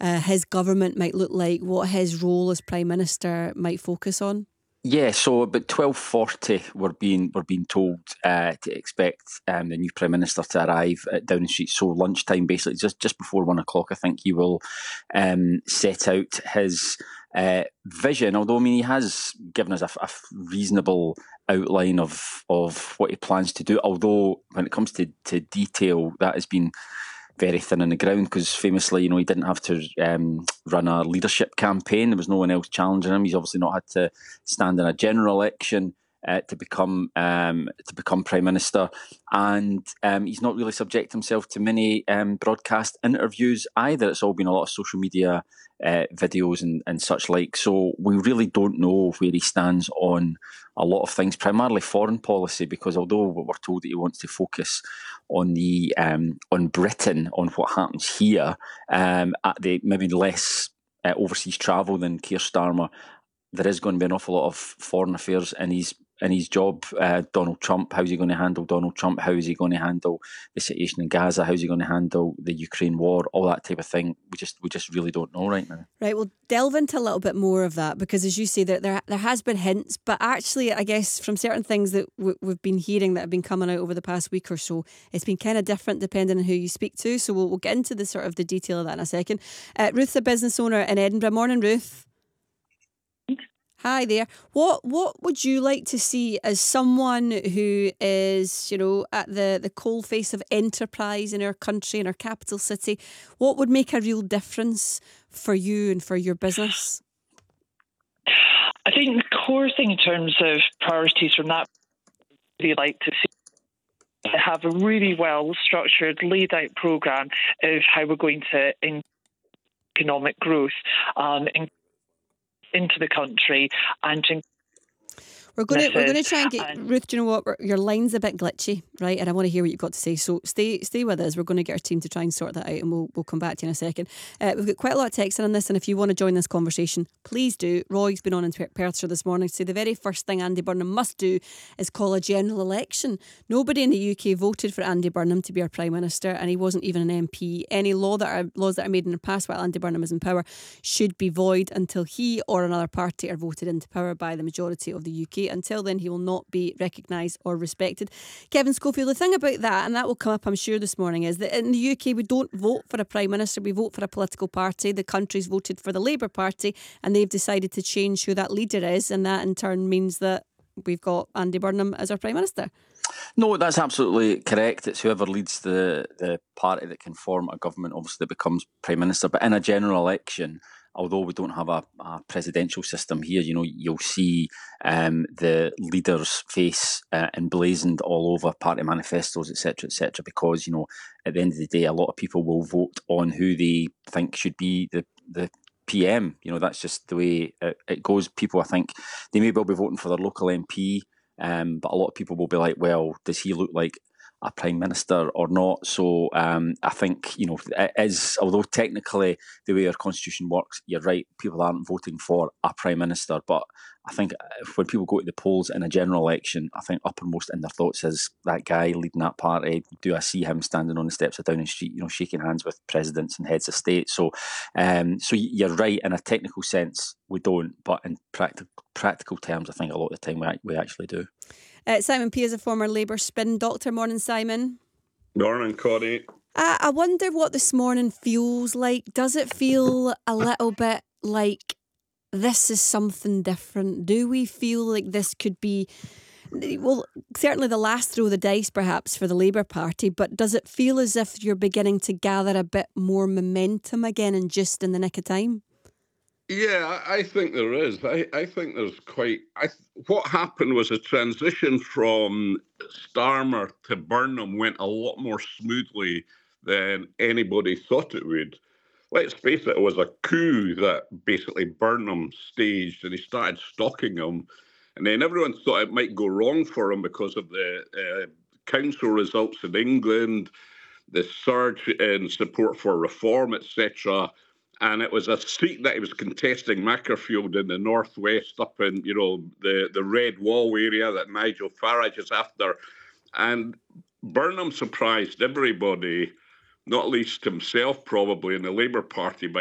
his government might look like, what his role as Prime Minister might focus on? Yeah, so about 12:40 we're being told to expect the new Prime Minister to arrive at Downing Street. So lunchtime, basically, just before 1 o'clock, I think he will set out his vision. Although, I mean, he has given us a reasonable outline of what he plans to do. Although, when it comes to detail, that has been very thin on the ground, because famously, he didn't have to run a leadership campaign. There was no one else challenging him. He's obviously not had to stand in a general election to become Prime Minister, and he's not really subject himself to many broadcast interviews either. It's all been a lot of social media videos and such like. So we really don't know where he stands on a lot of things, primarily foreign policy, because although we're told that he wants to focus on on Britain, on what happens here, at the maybe less overseas travel than Keir Starmer, there is going to be an awful lot of foreign affairs in his job. Donald Trump, how's he going to handle Donald Trump? How is he going to handle the situation in Gaza? How's he going to handle the Ukraine war? All that type of thing. We just really don't know right now. Right, we'll delve into a little bit more of that, because as you say, there has been hints, but actually I guess from certain things that we've been hearing that have been coming out over the past week or so, it's been kind of different depending on who you speak to. So we'll get into the sort of the detail of that in a second. Ruth's a business owner in Edinburgh. Morning, Ruth. Hi there. What would you like to see as someone who is, at the coalface of enterprise in our country, in our capital city? What would make a real difference for you and for your business? I think the core thing in terms of priorities from that, we'd like to see to have a really well structured, laid out programme of how we're going to economic growth into the country and to We're going to try and get Ruth. Do you know what? Your line's a bit glitchy, right? And I want to hear what you've got to say. So stay with us. We're going to get our team to try and sort that out, and we'll come back to you in a second. We've got quite a lot of text on this, and if you want to join this conversation, please do. Roy's been on in Perthshire this morning. So the very first thing Andy Burnham must do is call a general election. Nobody in the UK voted for Andy Burnham to be our Prime Minister, and he wasn't even an MP. Any laws that are made in the past while Andy Burnham is in power should be void until he or another party are voted into power by the majority of the UK. Until then, he will not be recognised or respected. Kevin Schofield, the thing about that, and that will come up I'm sure this morning, is that in the UK we don't vote for a Prime Minister, we vote for a political party. The country's voted for the Labour Party, and they've decided to change who that leader is, and that in turn means that we've got Andy Burnham as our Prime Minister. No, that's absolutely correct. It's whoever leads the party that can form a government, obviously, that becomes Prime Minister. But in a general election, although we don't have a presidential system here, you'll see the leader's face emblazoned all over party manifestos, etc., because, at the end of the day, a lot of people will vote on who they think should be the PM. That's just the way it goes. People, I think, they may well be voting for their local MP, but a lot of people will be like, well, does he look like a Prime Minister or not? So I think, it is, although technically the way our constitution works, you're right, people aren't voting for a Prime Minister, but I think when people go to the polls in a general election, I think uppermost in their thoughts is that guy leading that party. Do I see him standing on the steps of Downing Street, shaking hands with presidents and heads of state? So you're right, in a technical sense we don't, but in practical terms, I think a lot of the time we actually do. Simon P is a former Labour spin doctor. Morning, Simon. Morning, Connie. I wonder what this morning feels like. Does it feel a little bit like this is something different? Do we feel like this could be, well, certainly the last throw of the dice perhaps for the Labour Party, but does it feel as if you're beginning to gather a bit more momentum again and just in the nick of time? Yeah, I think there is. I think there's what happened was a transition from Starmer to Burnham went a lot more smoothly than anybody thought it would. Let's face it was a coup that basically Burnham staged, and he started stalking him. And then everyone thought it might go wrong for him because of the council results in England, the surge in support for reform, etc. And it was a seat that he was contesting, Macclesfield in the northwest, up in the Red Wall area that Nigel Farage is after. And Burnham surprised everybody, not least himself probably, in the Labour Party by